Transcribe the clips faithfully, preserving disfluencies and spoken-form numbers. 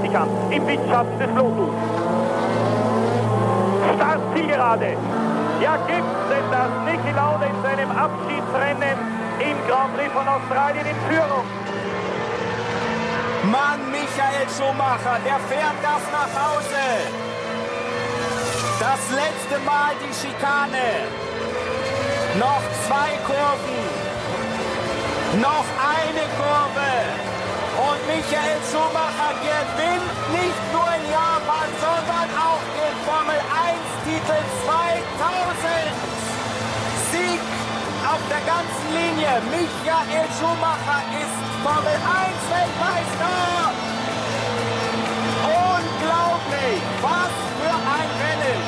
sich an, im Windschatten des Lotus. Start Zielgerade. Ja, gibt's denn das? Niki Lauda in seinem Abschiedsrennen im Grand Prix von Australien in Führung. Mann, Michael Schumacher, der fährt das nach Hause. Das letzte Mal die Schikane. Noch zwei Kurven. Noch eine Kurve. Und Michael Schumacher gewinnt nicht nur in Japan, sondern auch den Formel eins Titel zweitausend. Sieg auf der ganzen Linie. Michael Schumacher ist Formel eins Weltmeister. Unglaublich. Was für ein Rennen.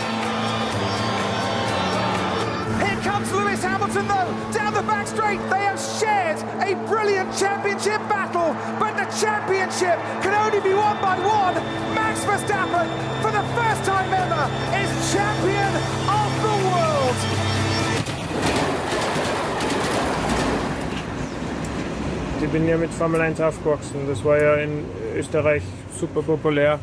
Here comes Lewis Hamilton though, down the back straight. They have shared a brilliant championship battle, but the championship can only be won by one. Max Verstappen, for the first time ever, is champion of the world. Ich bin ja mit Formel eins aufgewachsen. Das war ja in Österreich super populär.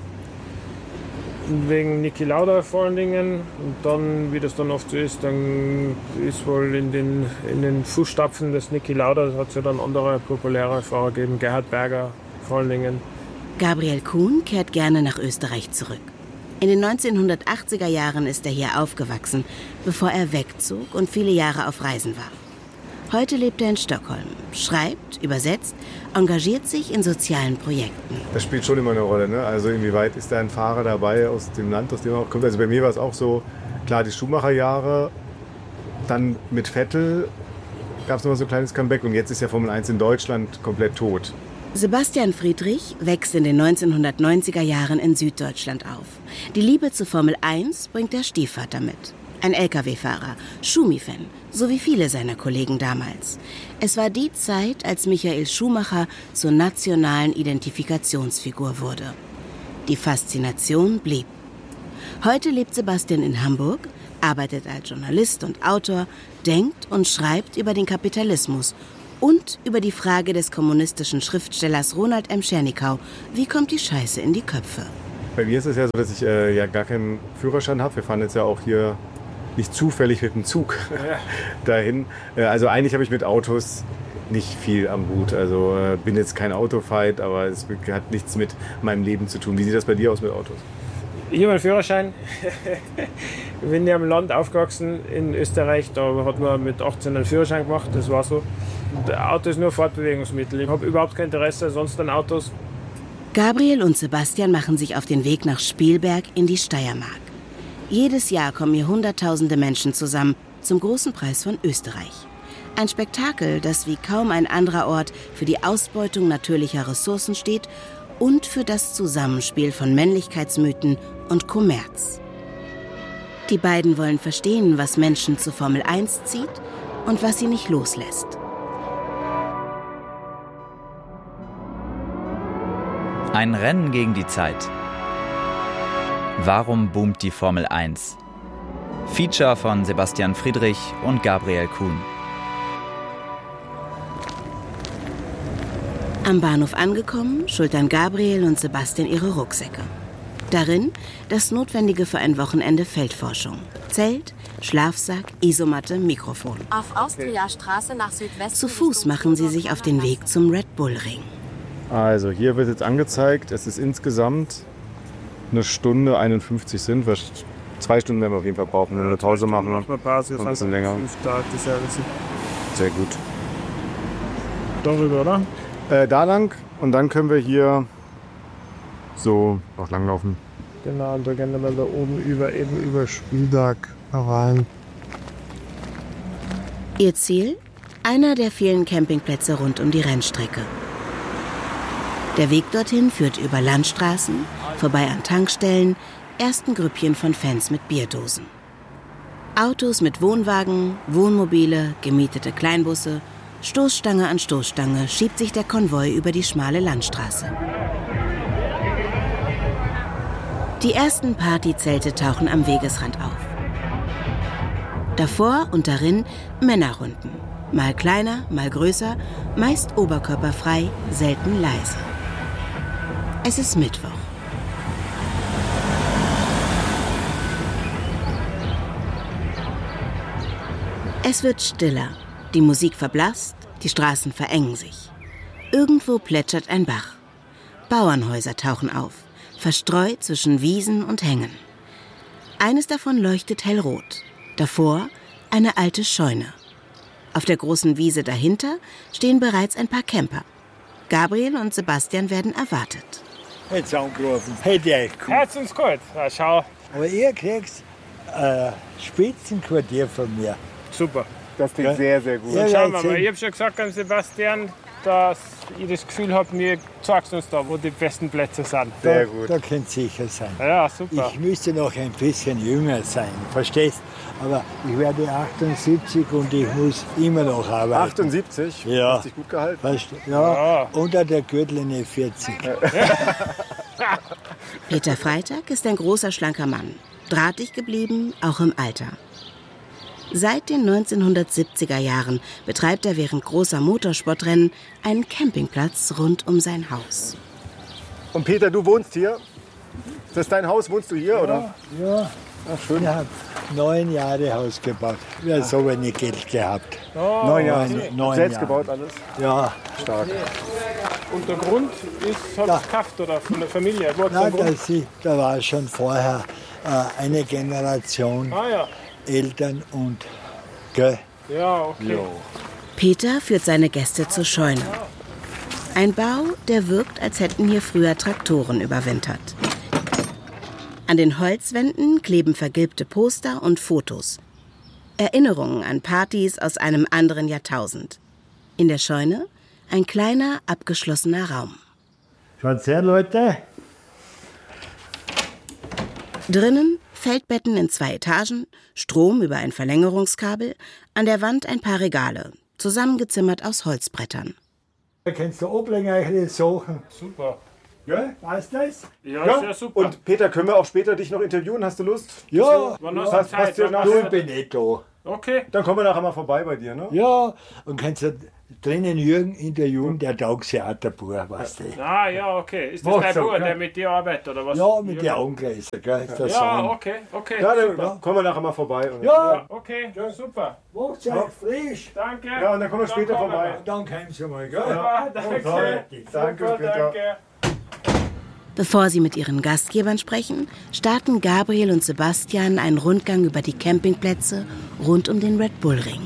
Wegen Niki Lauda vor allen Dingen. Und dann, wie das dann oft so ist, dann ist wohl in den, in den Fußstapfen des Niki Lauda, hat es ja dann andere populäre Fahrer gegeben, Gerhard Berger vor allen Dingen. Gabriel Kuhn kehrt gerne nach Österreich zurück. In den neunzehnhundertachtziger Jahren ist er hier aufgewachsen, bevor er wegzog und viele Jahre auf Reisen war. Heute lebt er in Stockholm, schreibt, übersetzt, engagiert sich in sozialen Projekten. Das spielt schon immer eine Rolle, ne? Also inwieweit ist da ein Fahrer dabei aus dem Land, aus dem er auch kommt. Also bei mir war es auch so, klar, die Schumacher-Jahre, dann mit Vettel gab es noch mal so ein kleines Comeback und jetzt ist ja Formel eins in Deutschland komplett tot. Sebastian Friedrich wächst in den neunzehnhundertneunziger Jahren in Süddeutschland auf. Die Liebe zu Formel eins bringt der Stiefvater mit. Ein L K W-Fahrer, Schumi-Fan, so wie viele seiner Kollegen damals. Es war die Zeit, als Michael Schumacher zur nationalen Identifikationsfigur wurde. Die Faszination blieb. Heute lebt Sebastian in Hamburg, arbeitet als Journalist und Autor, denkt und schreibt über den Kapitalismus und über die Frage des kommunistischen Schriftstellers Ronald M. Schernikau. Wie kommt die Scheiße in die Köpfe? Bei mir ist es ja so, dass ich äh, ja gar keinen Führerschein habe. Wir fahren jetzt ja auch hier nicht zufällig mit dem Zug ja. dahin. Also eigentlich habe ich mit Autos nicht viel am Hut. Also äh, bin jetzt kein Autofight, aber es hat nichts mit meinem Leben zu tun. Wie sieht das bei dir aus mit Autos? Ich habe einen Führerschein. Ich bin ja im Land aufgewachsen in Österreich. Da hat man mit achtzehn einen Führerschein gemacht. Das war so. Der Auto ist nur Fortbewegungsmittel. Ich habe überhaupt kein Interesse sonst an Autos. Gabriel und Sebastian machen sich auf den Weg nach Spielberg in die Steiermark. Jedes Jahr kommen hier Hunderttausende Menschen zusammen zum großen Preis von Österreich. Ein Spektakel, das wie kaum ein anderer Ort für die Ausbeutung natürlicher Ressourcen steht und für das Zusammenspiel von Männlichkeitsmythen und Kommerz. Die beiden wollen verstehen, was Menschen zur Formel eins zieht und was sie nicht loslässt. Ein Rennen gegen die Zeit. Warum boomt die Formel eins? Feature von Sebastian Friedrich und Gabriel Kuhn. Am Bahnhof angekommen, schultern Gabriel und Sebastian ihre Rucksäcke. Darin das Notwendige für ein Wochenende Feldforschung. Zelt, Schlafsack, Isomatte, Mikrofon. Auf Austria-Straße nach Südwesten. Zu Fuß machen sie sich auf den Weg zum Red Bull Ring. Also hier wird jetzt angezeigt, es ist insgesamt eine Stunde einundfünfzig sind. Zwei Stunden werden wir auf jeden Fall brauchen, wenn wir eine Pause machen. Machen wir Pause, ein bisschen länger. Sehr gut. Darüber, oder? Äh, da lang und dann können wir hier so noch langlaufen. Genau, und da gehen wir mal da oben über, eben über Spielberg rein. Ihr Ziel? Einer der vielen Campingplätze rund um die Rennstrecke. Der Weg dorthin führt über Landstraßen, vorbei an Tankstellen, ersten Grüppchen von Fans mit Bierdosen. Autos mit Wohnwagen, Wohnmobile, gemietete Kleinbusse, Stoßstange an Stoßstange schiebt sich der Konvoi über die schmale Landstraße. Die ersten Partyzelte tauchen am Wegesrand auf. Davor und darin Männerrunden. Mal kleiner, mal größer, meist oberkörperfrei, selten leise. Es ist Mittwoch. Es wird stiller, die Musik verblasst, die Straßen verengen sich. Irgendwo plätschert ein Bach. Bauernhäuser tauchen auf, verstreut zwischen Wiesen und Hängen. Eines davon leuchtet hellrot. Davor eine alte Scheune. Auf der großen Wiese dahinter stehen bereits ein paar Camper. Gabriel und Sebastian werden erwartet. Jetzt angerufen, hätte ich gut. Herz uns gut. Ja, schau. Aber ihr kriegt ein Spitzenquartier von mir. Super. Das klingt Ja. sehr, sehr gut. Ja, Schauen wir jetzt mal. sehen. Ich habe schon gesagt an Sebastian, dass ich das Gefühl habe, mir zeigst uns da, wo die besten Plätze sind. Sehr Da, gut. da könnt ihr sicher sein. Ja, super. Ich müsste noch ein bisschen jünger sein, verstehst? Aber ich werde achtundsiebzig und ich muss immer noch arbeiten. achtundsiebzig? Ja. Hast dich gut gehalten? Weißt du, ja, Ja. unter der Gürtellinie vierzig. Peter Freitag ist ein großer, schlanker Mann. Drahtig geblieben, auch im Alter. Seit den neunzehnhundertsiebziger Jahren betreibt er während großer Motorsportrennen einen Campingplatz rund um sein Haus. Und Peter, du wohnst hier? Ist das dein Haus? Wohnst du hier, oder? Ja, Ach, schön. ich habe neun Jahre Haus gebaut. Wir haben so wenig Geld gehabt. Neun Jahre. Neun- neun Selbst Jahre. gebaut alles? Ja, Stark. Und der Grund ist, hat Ja. es gekauft oder von der Familie? Wo hat's nein, den Grund? das, ist- da war schon vorher äh, eine Generation Ah ja. Eltern und gell. Ja, okay. Peter führt seine Gäste zur Scheune. Ein Bau, der wirkt, als hätten hier früher Traktoren überwintert. An den Holzwänden kleben vergilbte Poster und Fotos. Erinnerungen an Partys aus einem anderen Jahrtausend. In der Scheune ein kleiner, abgeschlossener Raum. Schaut's her, Leute. Drinnen Feldbetten in zwei Etagen, Strom über ein Verlängerungskabel, an der Wand ein paar Regale, zusammengezimmert aus Holzbrettern. Da kannst du ablegen, eure Sachen. Super. Ja? Weißt du das? Ja, ist ja super. Und Peter, können wir auch später dich noch interviewen? Hast du Lust? Ja, Wann hast Passt- du passt Zeit? dir Wann nach- hast du du- bin ich da. Okay. Dann kommen wir nachher mal vorbei bei dir, ne? Ja, und kannst du drinnen Jürgen interviewen, der Tagstheaterbauer, weißt du. Ah, ja, okay. Ist das Mach dein so, Bruder, ja. der mit dir arbeitet, oder was? Ja, mit der Augengläser, gell, ist der Ja, Sohn. okay, okay. Ja, dann super. kommen wir nachher mal vorbei. Ja, Okay, super. macht's euch frisch. Danke. Ja, und dann kommen wir später kommen vorbei. Dann kommen Sie mal, gell. Ja, danke. Danke, Super, Peter. danke. Bevor sie mit ihren Gastgebern sprechen, starten Gabriel und Sebastian einen Rundgang über die Campingplätze rund um den Red Bull Ring.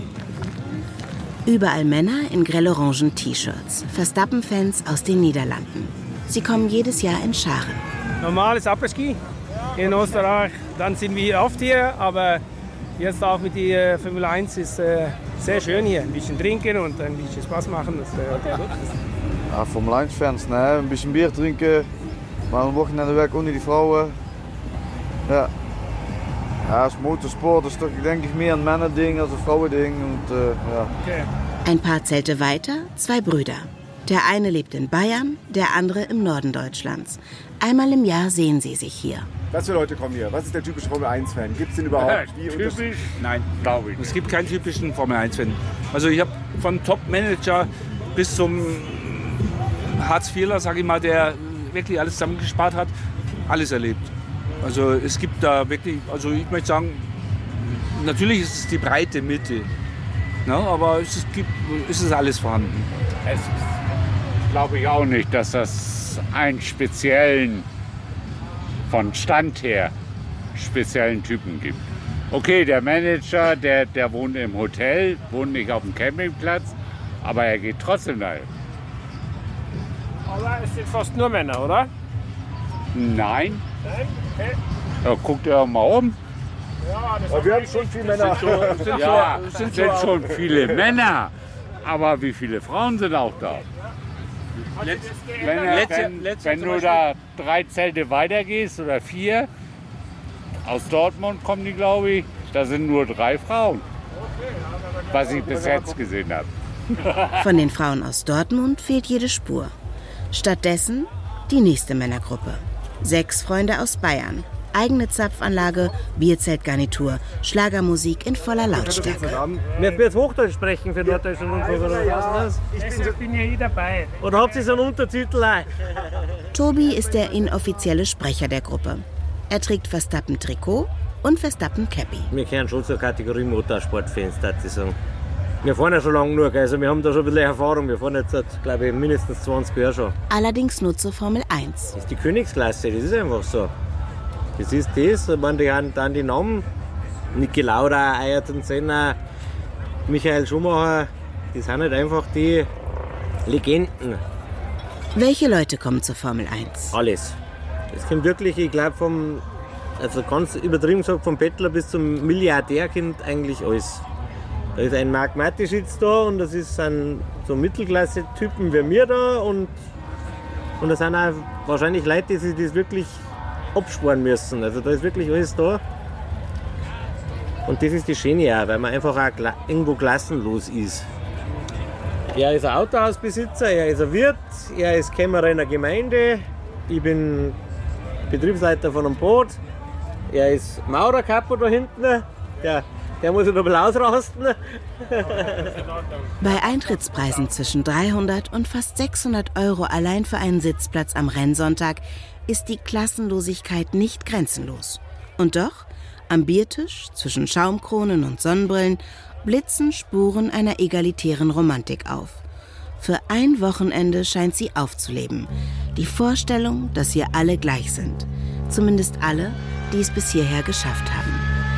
Überall Männer in grell-orangen T-Shirts, Verstappen-Fans aus den Niederlanden. Sie kommen jedes Jahr in Scharen. Normales Apres-Ski in Österreich, dann sind wir oft hier, aber jetzt auch mit der Formel eins ist äh, sehr schön hier. Ein bisschen trinken und ein bisschen Spaß machen. Das, äh, gut. Ja, Formel eins Fans, ne? Ein bisschen Bier trinken, mal am Wochenende weg ohne die Frauen. Ja. Ja, das Motorsport ist doch, denke ich, mehr ein Männerding als ein Frauending. Und, äh, ja. Okay. Ein paar Zelte weiter, zwei Brüder. Der eine lebt in Bayern, der andere im Norden Deutschlands. Einmal im Jahr sehen sie sich hier. Was für Leute kommen hier? Was ist der typische Formel eins Fan? Gibt es den überhaupt? Wie unter- Typisch? Nein, glaube ich. Es gibt keinen typischen Formel eins Fan. Also ich habe von Top-Manager bis zum Hartz-Vierler, sage ich mal, der wirklich alles zusammengespart hat, alles erlebt. Also es gibt da wirklich, also ich möchte sagen, natürlich ist es die breite Mitte, ne, aber es ist, gibt, es ist alles vorhanden. Es glaube ich auch nicht, dass das einen speziellen, von Stand her, speziellen Typen gibt. Okay, der Manager, der, der wohnt im Hotel, wohnt nicht auf dem Campingplatz, aber er geht trotzdem dahin. Aber es sind fast nur Männer, oder? Nein, Nein? Okay. ja, guckt ihr mal um. Ja, das Aber wir haben schon viele Männer. Sind schon, ja, sind, sind schon viele Männer, aber wie viele Frauen sind auch da? Letz, Wenn, Letzte- wenn, letzte wenn zum du Beispiel- da drei Zelte weitergehst oder vier, aus Dortmund kommen die, glaube ich, da sind nur drei Frauen, was ich bis jetzt gesehen habe. Von den Frauen aus Dortmund fehlt jede Spur. Stattdessen die nächste Männergruppe. Sechs Freunde aus Bayern. Eigene Zapfanlage, Bierzeltgarnitur, Schlagermusik in voller Lautstärke. Wir wird Hochdeutsch sprechen für Norddeutschen Rundfunk oder was? Ich bin ja eh dabei. Oder habt ihr so einen Untertitel? Auch? Tobi ist der inoffizielle Sprecher der Gruppe. Er trägt Verstappen-Trikot und Verstappen Cappy. Wir gehören schon zur Kategorie Motorsportfans, würde ich sagen. Wir fahren ja schon lange genug, also wir haben da schon ein bisschen Erfahrung. Wir fahren jetzt seit, glaube ich, mindestens zwanzig Jahre schon. Allerdings nur zur Formel eins. Das ist die Königsklasse, das ist einfach so. Das ist das, wenn die dann die Namen, Niki Lauda, Ayrton Senna, Michael Schumacher, das sind halt einfach die Legenden. Welche Leute kommen zur Formel eins? Alles. Das kommt wirklich, ich glaube, vom, also ganz übertrieben gesagt, vom Bettler bis zum Milliardär kommt eigentlich alles. Da ist ein Marc Mateschitz da und das ist ein, so Mittelklasse-Typen wie wir da und, und da sind auch wahrscheinlich Leute, die sich das wirklich absparen müssen. Also da ist wirklich alles da. Und das ist die Schöne auch, weil man einfach auch kla- irgendwo klassenlos ist. Er ist ein Autohausbesitzer, er ist ein Wirt, er ist Kämmerer in der Gemeinde, ich bin Betriebsleiter von einem Boot, er ist Maurerkapo da hinten, der, der muss sich noch ein bisschen ausrasten. Bei Eintrittspreisen zwischen dreihundert und fast sechshundert Euro allein für einen Sitzplatz am Rennsonntag ist die Klassenlosigkeit nicht grenzenlos. Und doch, am Biertisch zwischen Schaumkronen und Sonnenbrillen blitzen Spuren einer egalitären Romantik auf. Für ein Wochenende scheint sie aufzuleben. Die Vorstellung, dass hier alle gleich sind. Zumindest alle, die es bis hierher geschafft haben.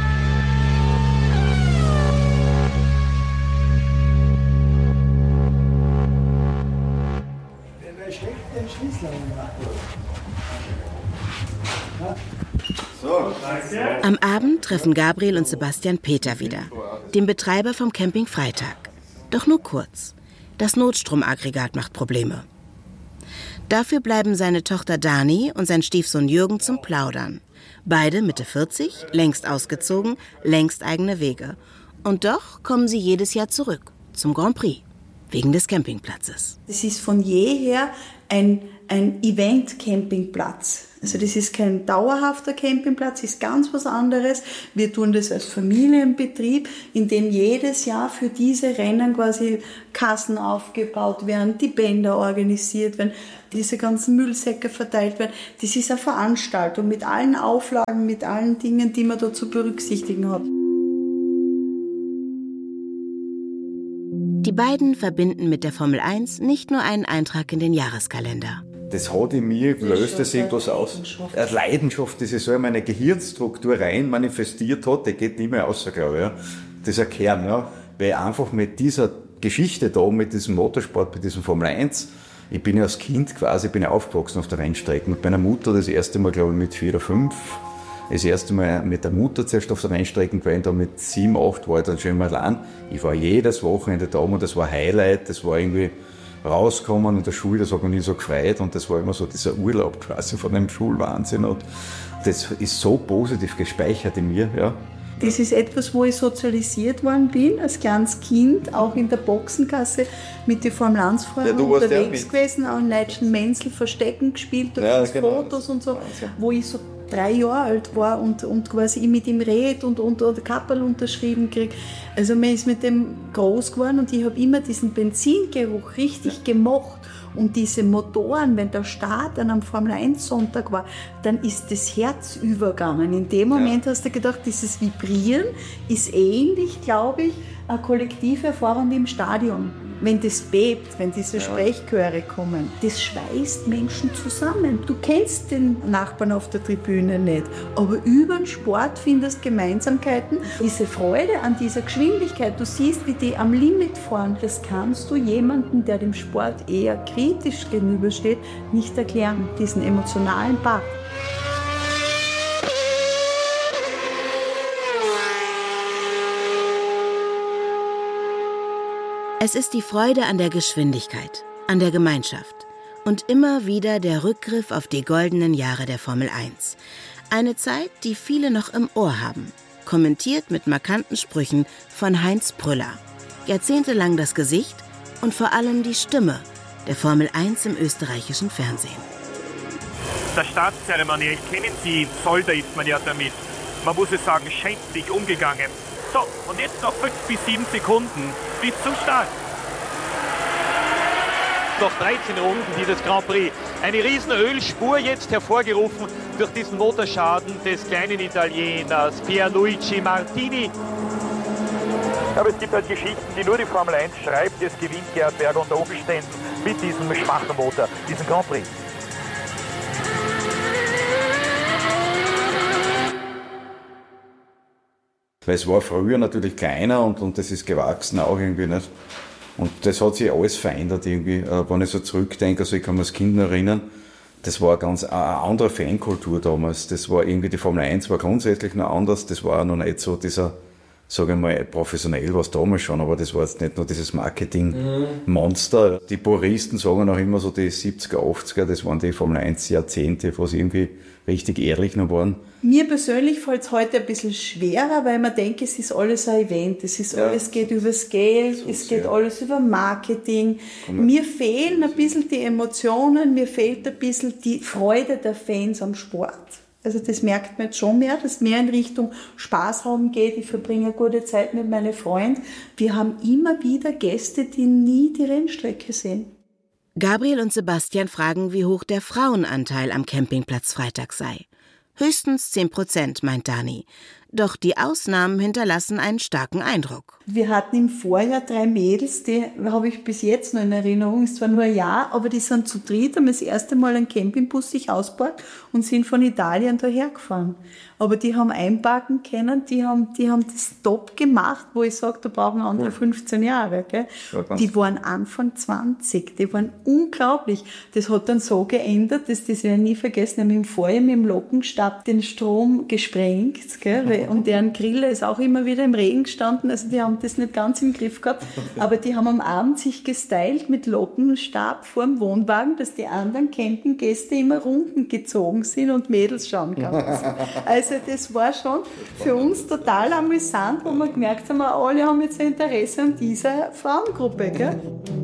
Am Abend treffen Gabriel und Sebastian Peter wieder, den Betreiber vom Camping Freitag. Doch nur kurz. Das Notstromaggregat macht Probleme. Dafür bleiben seine Tochter Dani und sein Stiefsohn Jürgen zum Plaudern. Beide Mitte vierzig, längst ausgezogen, längst eigene Wege. Und doch kommen sie jedes Jahr zurück zum Grand Prix, wegen des Campingplatzes. Das ist von jeher ein, ein Event-Campingplatz. Also das ist kein dauerhafter Campingplatz, ist ganz was anderes. Wir tun das als Familienbetrieb, in dem jedes Jahr für diese Rennen quasi Kassen aufgebaut werden, die Bänder organisiert werden, diese ganzen Müllsäcke verteilt werden. Das ist eine Veranstaltung mit allen Auflagen, mit allen Dingen, die man da zu berücksichtigen hat. Die beiden verbinden mit der Formel eins nicht nur einen Eintrag in den Jahreskalender. Das hat in mir, löst das irgendwas aus. Eine Leidenschaft, die sich so in meine Gehirnstruktur rein manifestiert hat, die geht nicht mehr raus, glaube ich. Ja. Das ist ein Kern, ja. Weil einfach mit dieser Geschichte da, mit diesem Motorsport, mit diesem Formel eins, ich bin ja als Kind quasi, bin ja aufgewachsen auf der Rennstrecke. Mit meiner Mutter das erste Mal, glaube ich, mit vier oder fünf. Das erste Mal mit der Mutter zuerst auf der Rennstrecke gewesen, da mit sieben, acht war ich dann schon mal allein. Ich war jedes Wochenende da und das war Highlight, das war irgendwie rauskommen in der Schule, das hat mich nie so gefreut und das war immer so dieser Urlaub quasi von einem Schulwahnsinn und das ist so positiv gespeichert in mir, ja. Das ist etwas, wo ich sozialisiert worden bin, als kleines Kind, auch in der Boxengasse mit den Formel eins Fahrern ja, unterwegs gewesen, auch in Leitschen Menzel Verstecken gespielt, da ja, genau. Fotos und so, Wahnsinn. Wo ich so drei Jahre alt war und, und quasi mit ihm red und, und, und Kapperl unterschrieben krieg. Also man ist mit dem groß geworden und ich habe immer diesen Benzingeruch richtig ja. gemocht. Und diese Motoren, wenn der Start an einem Formel eins Sonntag war, dann ist das Herz übergegangen. In dem Moment ja. hast du gedacht, dieses Vibrieren ist ähnlich, glaube ich, eine kollektive Erfahrung im Stadion. Wenn das bebt, wenn diese ja. Sprechchöre kommen, das schweißt Menschen zusammen. Du kennst den Nachbarn auf der Tribüne nicht, aber über den Sport findest Gemeinsamkeiten. Diese Freude an dieser Geschwindigkeit, du siehst, wie die am Limit fahren, das kannst du jemandem, der dem Sport eher kritisch gegenübersteht, nicht erklären, diesen emotionalen Part. Es ist die Freude an der Geschwindigkeit, an der Gemeinschaft und immer wieder der Rückgriff auf die goldenen Jahre der Formel eins. Eine Zeit, die viele noch im Ohr haben, kommentiert mit markanten Sprüchen von Heinz Prüller. Jahrzehntelang das Gesicht und vor allem die Stimme der Formel eins im österreichischen Fernsehen. Der Staatszeremonie, kennen Sie, Solda ist man ja damit. Man muss es sagen, schändlich umgegangen. So, und jetzt noch fünf bis sieben Sekunden bis zum Start. Noch dreizehn Runden dieses Grand Prix. Eine riesen Ölspur jetzt hervorgerufen durch diesen Motorschaden des kleinen Italieners Pierluigi Martini. Aber es gibt halt Geschichten, die nur die Formel eins schreibt. Jetzt gewinnt Gerhard Berger unter Umständen mit diesem schwachen Motor, diesen Grand Prix. Weil es war früher natürlich kleiner und, und das ist gewachsen auch irgendwie nicht. Und das hat sich alles verändert irgendwie. Wenn ich so zurückdenke, also ich kann mich als Kind noch erinnern, das war ganz eine andere Fankultur damals. Das war irgendwie, die Formel eins war grundsätzlich noch anders. Das war noch nicht so dieser, sage ich mal, professionell war es damals schon, aber das war jetzt nicht nur dieses Marketing-Monster. Die Puristen sagen auch immer so, die siebziger, achtziger, das waren die Formel eins Jahrzehnte, wo sie irgendwie richtig ehrlich noch waren. Mir persönlich fällt es heute ein bisschen schwerer, weil man denkt, es ist alles ein Event, es ist ja. alles geht übers Geld, so es geht ja. alles über Marketing. Mir fehlen ein bisschen die Emotionen, mir fehlt ein bisschen die Freude der Fans am Sport. Also das merkt man jetzt schon mehr, dass mehr in Richtung Spaß haben geht. Ich verbringe eine gute Zeit mit meinen Freunden. Wir haben immer wieder Gäste, die nie die Rennstrecke sehen. Gabriel und Sebastian fragen, wie hoch der Frauenanteil am Campingplatz Freitag sei. Höchstens zehn Prozent, meint Dani. Doch die Ausnahmen hinterlassen einen starken Eindruck. Wir hatten im Vorjahr drei Mädels, die habe ich bis jetzt noch in Erinnerung, ist zwar nur ein Jahr, aber die sind zu dritt, haben das erste Mal einen Campingbus sich ausgebaut und sind von Italien daher gefahren. Aber die haben einparken können, die haben, die haben das top gemacht, wo ich sage, da brauchen andere fünfzehn Jahre. Gell? Ja, die waren Anfang zwanzig, die waren unglaublich. Das hat dann so geändert, dass das werde ich nie vergessen, haben im Vorjahr mit dem Lockenstab den Strom gesprengt, gell? Und deren Grille ist auch immer wieder im Regen gestanden, also die haben das nicht ganz im Griff gehabt, aber die haben am Abend sich gestylt mit Lockenstab vor dem Wohnwagen, dass die anderen Campinggäste immer Runden gezogen sind und Mädels schauen konnten. Also das war schon für uns total amüsant, wo wir gemerkt haben, alle haben jetzt ein Interesse an dieser Frauengruppe. Gell?